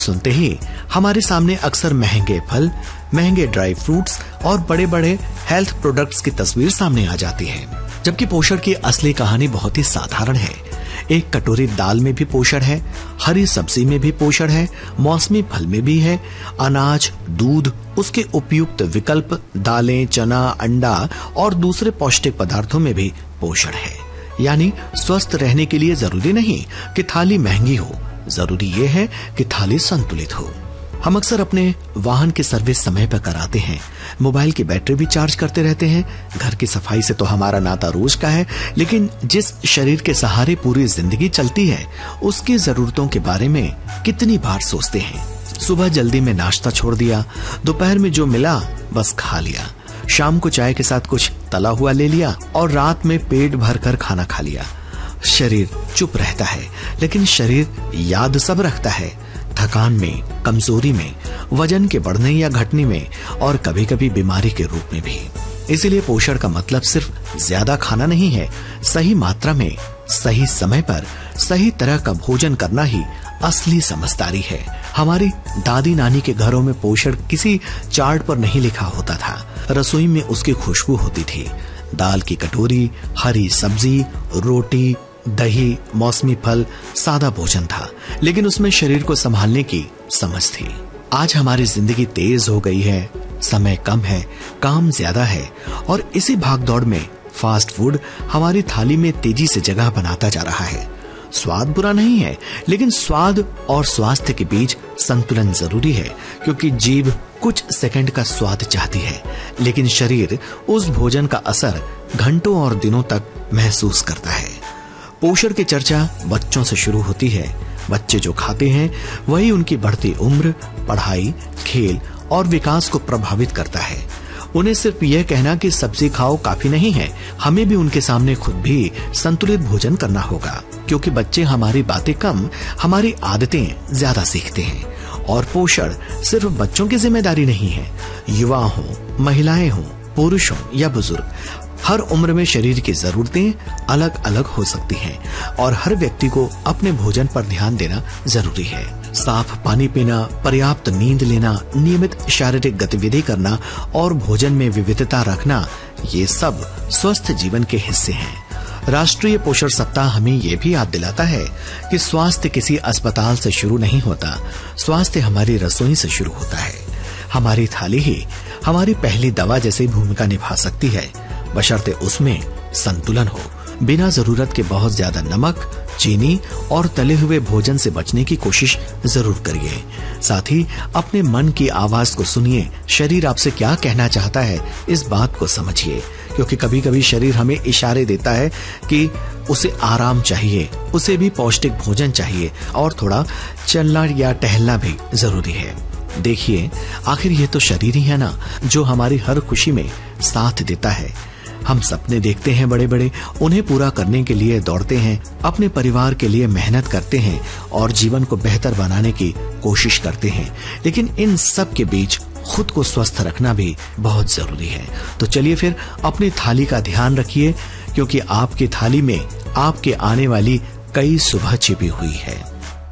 सुनते ही हमारे सामने अक्सर महंगे फल, महंगे ड्राई फ्रूट्स और बड़े बड़े हेल्थ प्रोडक्ट्स की तस्वीर सामने आ जाती है, जबकि पोषण की असली कहानी बहुत ही साधारण है। एक कटोरी दाल में भी पोषण है, हरी सब्जी में भी पोषण है, मौसमी फल में भी है, अनाज, दूध, उसके उपयुक्त विकल्प, दालें, चना, अंडा और दूसरे पौष्टिक पदार्थों में भी पोषण है। यानी स्वस्थ रहने के लिए जरूरी नहीं कि थाली महंगी हो, जरूरी ये है कि थाली संतुलित हो। हम अक्सर अपने वाहन की सर्विस समय पर कराते हैं, मोबाइल की बैटरी भी चार्ज करते रहते हैं, घर की सफाई से तो हमारा नाता रोज का है, लेकिन जिस शरीर के सहारे पूरी जिंदगी चलती है, उसकी जरूरतों के बारे में कितनी बार सोचते हैं। सुबह जल्दी में नाश्ता छोड़ दिया, दोपहर में जो मिला बस खा लिया, शाम को चाय के साथ कुछ तला हुआ ले लिया और रात में पेट भरकर खाना खा लिया। शरीर चुप रहता है, लेकिन शरीर याद सब रखता है, थकान में, कमजोरी में, वजन के बढ़ने या घटने में और कभी कभी बीमारी के रूप में भी। इसलिए पोषण का मतलब सिर्फ ज्यादा खाना नहीं है, सही मात्रा में, सही समय पर, सही तरह का भोजन करना ही असली समझदारी है। हमारी दादी नानी के घरों में पोषण किसी चार्ट पर नहीं लिखा होता था, रसोई में उसकी खुशबू होती थी। दाल की कटोरी, हरी सब्जी, रोटी, दही, मौसमी फल, सादा भोजन था, लेकिन उसमें शरीर को संभालने की समझ थी। आज हमारी जिंदगी तेज हो गई है, समय कम है, काम ज्यादा है और इसी भागदौड़ में फास्ट फूड हमारी थाली में तेजी से जगह बनाता जा रहा है। स्वाद बुरा नहीं है, लेकिन स्वाद और स्वास्थ्य के बीच संतुलन जरूरी है, क्योंकि जीभ कुछ सेकंड का स्वाद चाहती है, लेकिन शरीर उस भोजन का असर घंटों और दिनों तक महसूस करता है। पोषण की चर्चा बच्चों से शुरू होती है। बच्चे जो खाते हैं वही उनकी बढ़ती उम्र, पढ़ाई, खेल और विकास को प्रभावित करता है। उन्हें सिर्फ यह कहना कि सब्जी खाओ काफी नहीं है, हमें भी उनके सामने खुद भी संतुलित भोजन करना होगा, क्योंकि बच्चे हमारी बातें कम, हमारी आदतें ज्यादा सीखते हैं। और पोषण सिर्फ बच्चों की जिम्मेदारी नहीं है, युवा हो, महिलाएं हो, पुरुष हो या बुजुर्ग, हर उम्र में शरीर की जरूरतें अलग अलग हो सकती हैं और हर व्यक्ति को अपने भोजन पर ध्यान देना जरूरी है। साफ पानी पीना, पर्याप्त नींद लेना, नियमित शारीरिक गतिविधि करना और भोजन में विविधता रखना, ये सब स्वस्थ जीवन के हिस्से हैं। राष्ट्रीय पोषण सप्ताह हमें ये भी याद दिलाता है कि स्वास्थ्य किसी अस्पताल से शुरू नहीं होता, स्वास्थ्य हमारी रसोई से शुरू होता है। हमारी थाली ही हमारी पहली दवा जैसी भूमिका निभा सकती है, बशर्ते उसमें संतुलन हो। बिना जरूरत के बहुत ज्यादा नमक, चीनी और तले हुए भोजन से बचने की कोशिश जरूर करिए। साथ ही अपने मन की आवाज को सुनिए, शरीर आपसे क्या कहना चाहता है इस बात को समझिए, क्योंकि कभी कभी शरीर हमें इशारे देता है कि उसे आराम चाहिए, उसे भी पौष्टिक भोजन चाहिए और थोड़ा चलना या टहलना भी जरूरी है। देखिए, आखिर ये तो शरीर ही है ना, जो हमारी हर खुशी में साथ देता है। हम सपने देखते हैं बड़े बड़े, उन्हें पूरा करने के लिए दौड़ते हैं, अपने परिवार के लिए मेहनत करते हैं और जीवन को बेहतर बनाने की कोशिश करते हैं, लेकिन इन सब के बीच खुद को स्वस्थ रखना भी बहुत जरूरी है। तो चलिए फिर अपनी थाली का ध्यान रखिए, क्योंकि आपकी थाली में आपके आने वाली कई सुबह छिपी हुई है।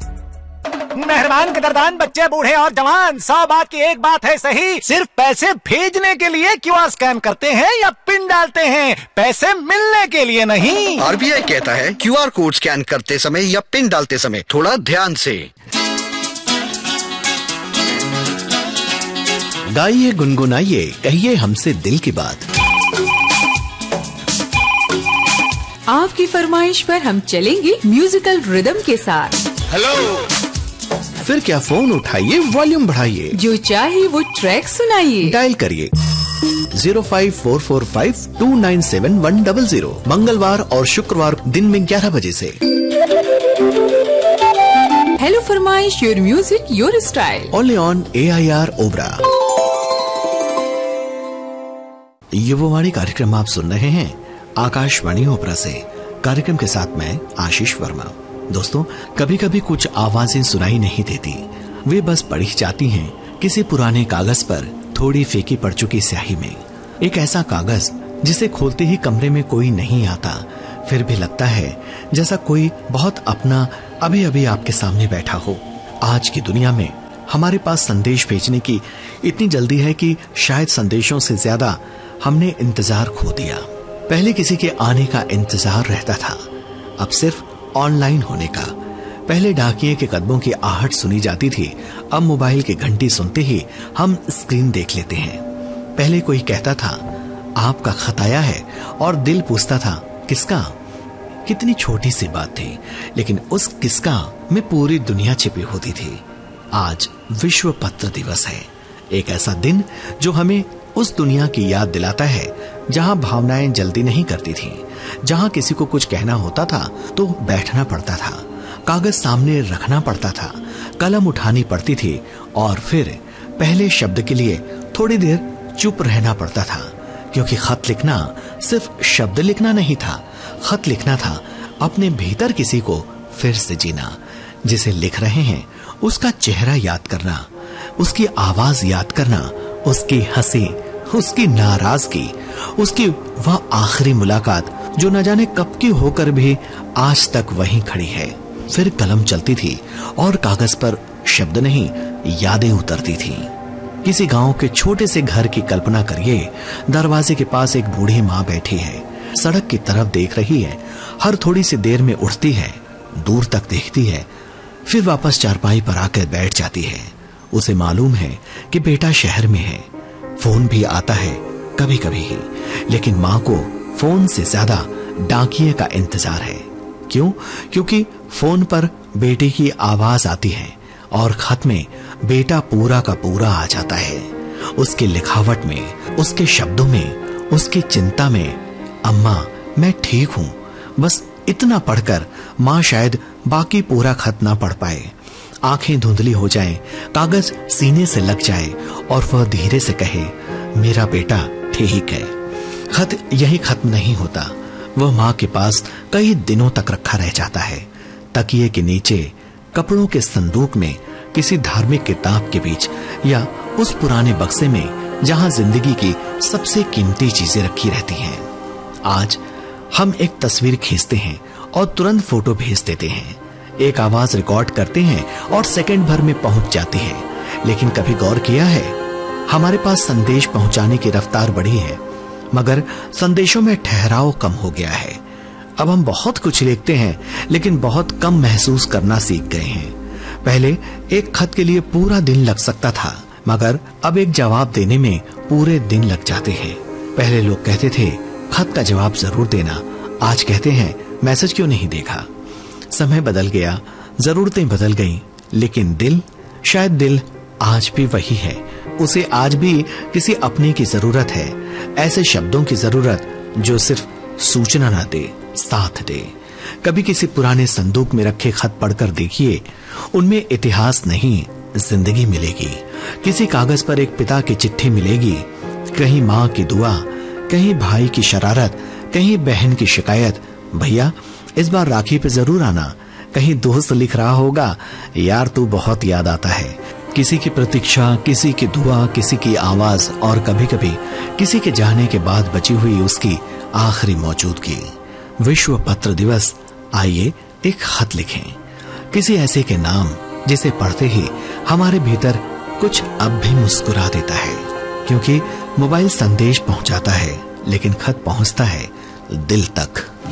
मेहरबान कदरदान बच्चे, बूढ़े और जवान, 100 बात की एक बात है सही, सिर्फ पैसे भेजने के लिए क्यूआर स्कैन करते हैं या पिन डालते हैं, पैसे मिलने के लिए नहीं। आरबीआई कहता है क्यूआर कोड स्कैन करते समय या पिन डालते समय थोड़ा ध्यान से। गाइए, गुनगुनाइए, कहिए हमसे दिल की बात। आपकी फरमाइश पर हम चलेंगे म्यूजिकल रिदम के साथ। हेलो, फिर क्या, फोन उठाइए, वॉल्यूम बढ़ाइए, जो चाहे वो ट्रैक सुनाइए। डायल करिए 0544529710, मंगलवार और शुक्रवार दिन में 11 बजे से। हेलो फरमाइश, your music your style, only on AIR Obra. Yuvavani कार्यक्रम आप सुन रहे हैं आकाशवाणी ओबरा से। कार्यक्रम के साथ मैं आशीष वर्मा। दोस्तों, कभी कभी कुछ आवाजें सुनाई नहीं देती, वे बस पढ़ी जाती हैं किसी पुराने कागज पर थोड़ी फीकी पड़ चुकी स्याही में। एक ऐसा कागज जिसे खोलते ही कमरे में कोई नहीं आता, फिर भी लगता है जैसा कोई बहुत अपना अभी अभी आपके सामने बैठा हो। आज की दुनिया में हमारे पास संदेश भेजने की इतनी जल्दी है कि शायद संदेशों से ज्यादा हमने इंतजार खो दिया। पहले किसी के आने का इंतजार रहता था, अब सिर्फ ऑनलाइन होने का। पहले डाकिये के कदमों की आहट सुनी जाती थी, अब मोबाइल की घंटी सुनते ही हम स्क्रीन देख लेते हैं। पहले कोई कहता था आपका खत आया है और दिल पूछता था किसका। कितनी छोटी सी बात थी, लेकिन उस किसका में पूरी दुनिया छिपी होती थी। आज विश्व पत्र दिवस है, एक ऐसा दिन जो हमें उस दुनिया की याद दिलाता है जहां भावनाएं जल्दी नहीं करती थी, जहां किसी को कुछ कहना होता था तो बैठना पड़ता था, कागज सामने रखना पड़ता था, कलम उठानी पड़ती थी और फिर पहले शब्द के लिए थोड़ी देर चुप रहना पड़ता था, क्योंकि खत लिखना सिर्फ शब्द लिखना नहीं था। खत लिखना था अपने भीतर किसी को फिर से जीना, जिसे लिख रहे हैं उसका चेहरा याद करना, उसकी आवाज याद करना, उसकी हंसी, उसकी नाराजगी, उसकी वह आखिरी मुलाकात जो न जाने कब की होकर भी आज तक वहीं खड़ी है। फिर कलम चलती थी और कागज पर शब्द नहीं यादें उतरती थी। किसी गांव के छोटे से घर की कल्पना करिए। दरवाजे के पास एक बूढ़ी माँ बैठी है, सड़क की तरफ देख रही है, हर थोड़ी सी देर में उठती है, दूर तक देखती है, फिर वापस चारपाई पर आकर बैठ जाती है। उसे मालूम है कि बेटा शहर में है, फोन भी आता है कभी कभी ही, लेकिन माँ को फोन से ज्यादा डाकिये का इंतजार है। क्यों? क्योंकि फोन पर बेटे की आवाज आती है और खत में बेटा पूरा का पूरा आ जाता है, उसकी लिखावट में, उसके शब्दों में, उसकी चिंता में। अम्मा मैं ठीक हूं, बस इतना पढ़कर माँ शायद बाकी पूरा खत ना पढ़ पाए। आंखें धुंधली हो जाएं, कागज सीने से लग जाए और वह धीरे से कहे मेरा बेटा ठीक है। खत यही खत्म नहीं होता, वह माँ के पास कई दिनों तक रखा रह जाता है, तकिए के नीचे, कपड़ों के संदूक में, किसी धार्मिक किताब के बीच या उस पुराने बक्से में जहां जिंदगी की सबसे कीमती चीजें रखी रहती हैं। आज हम एक तस्वीर खींचते हैं और तुरंत फोटो भेज देते हैं, एक आवाज रिकॉर्ड करते हैं और सेकंड भर में पहुंच जाती है। लेकिन कभी गौर किया है, हमारे पास संदेश पहुंचाने की रफ्तार बढ़ी है, मगर संदेशों में ठहराव कम हो गया है। अब हम बहुत कुछ लिखते हैं, लेकिन बहुत कम महसूस करना सीख गए हैं। पहले एक खत के लिए पूरा दिन लग सकता था, मगर अब एक जवाब देने में पूरे दिन लग जाते हैं। पहले लोग कहते थे खत का जवाब जरूर देना, आज कहते हैं मैसेज क्यों नहीं देखा। समय बदल गया, जरूरतें बदल गईं, लेकिन दिल, शायद दिल आज भी वही है। उसे आज भी किसी अपने की जरूरत है, ऐसे शब्दों की जरूरत जो सिर्फ सूचना ना दे, साथ दे। कभी किसी पुराने संदूक में रखे खत पढ़कर देखिए, उनमें इतिहास नहीं जिंदगी मिलेगी। किसी कागज पर एक पिता की चिट्ठी मिलेगी, कहीं माँ की दुआ, कहीं भाई की शरारत, कहीं बहन की शिकायत, भैया इस बार राखी पे जरूर आना। कहीं दोस्त लिख रहा होगा, यार तू बहुत याद आता है। किसी की प्रतीक्षा, किसी की दुआ, किसी की आवाज और कभी कभी किसी के जाने के बाद बची हुई उसकी आखिरी मौजूदगी। विश्व पत्र दिवस, आइए एक खत लिखें किसी ऐसे के नाम जिसे पढ़ते ही हमारे भीतर कुछ अब भी मुस्कुरा देता है। क्योंकि मोबाइल संदेश पहुंचाता है, लेकिन खत पहुंचता है दिल तक।